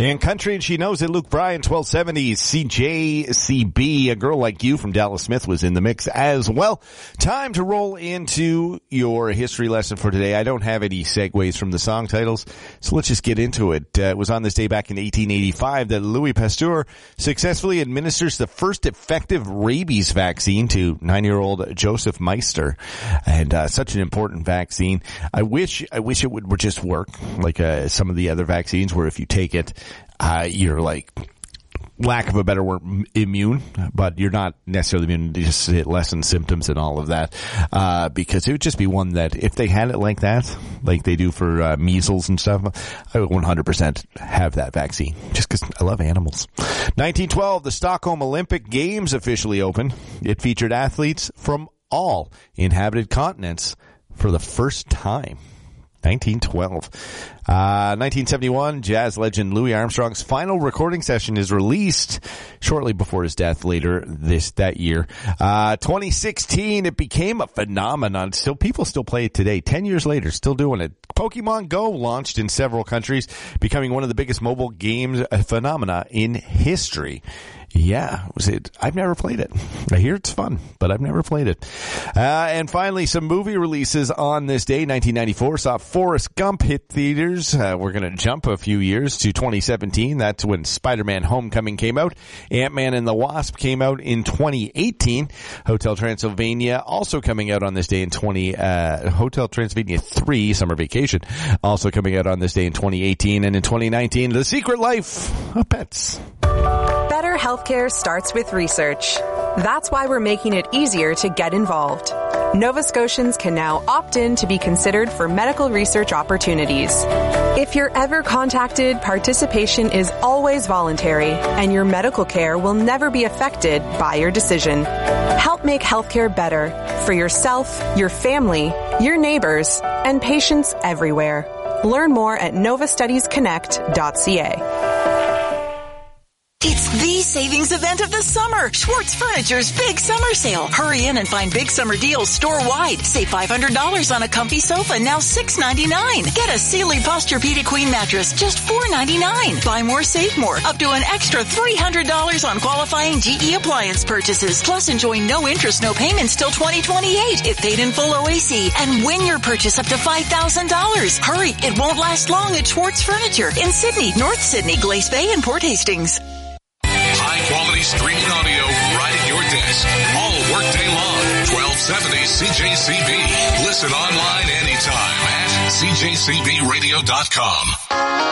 In country, and she knows it. Luke Bryan, 1270 CJCB. A Girl Like You from Dallas Smith was in the mix as well. Time to roll into your history lesson for today. I don't have any segues from the song titles, so let's just get into it. It was on this day back in 1885 that Louis Pasteur successfully administers the first effective rabies vaccine to 9-year-old Joseph Meister. And such an important vaccine. I wish it would just work like some of the other vaccines where if you take it, you're like, lack of a better word, immune, but you're not necessarily immune. You just lessen symptoms and all of that, because it would just be one that if they had it like that, like they do for measles and stuff, I would 100% have that vaccine just because I love animals. 1912, the Stockholm Olympic Games officially opened. It featured athletes from all inhabited continents for the first time. 1912. 1971, jazz legend Louis Armstrong's final recording session is released shortly before his death later that year. 2016, it became a phenomenon. People still play it today. 10 years later, still doing it. Pokemon Go launched in several countries, becoming one of the biggest mobile games phenomena in history. Yeah, I've never played it. I hear it's fun, but I've never played it. And finally, some movie releases on this day. 1994 saw Forrest Gump hit theaters. We're going to jump a few years to 2017. That's when Spider-Man Homecoming came out. Ant-Man and the Wasp came out in 2018. Hotel Transylvania also coming out on this day in Hotel Transylvania 3, Summer Vacation, also coming out on this day in 2018. And in 2019, The Secret Life of Pets. Better healthcare starts with research. That's why we're making it easier to get involved. Nova Scotians can now opt in to be considered for medical research opportunities. If you're ever contacted, participation is always voluntary, and your medical care will never be affected by your decision. Help make healthcare better for yourself, your family, your neighbors, and patients everywhere. Learn more at novastudiesconnect.ca. It's the savings event of the summer. Schwartz Furniture's Big Summer Sale. Hurry in and find big summer deals store-wide. Save $500 on a comfy sofa, now $699. Get a Sealy Posturepedic Queen mattress, just $499. Buy more, save more. Up to an extra $300 on qualifying GE appliance purchases. Plus, enjoy no interest, no payments till 2028 if paid in full OAC. And win your purchase up to $5,000. Hurry, it won't last long at Schwartz Furniture in Sydney, North Sydney, Glace Bay, and Port Hastings. High-quality streaming audio right at your desk. All workday long. 1270 CJCB. Listen online anytime at cjcbradio.com.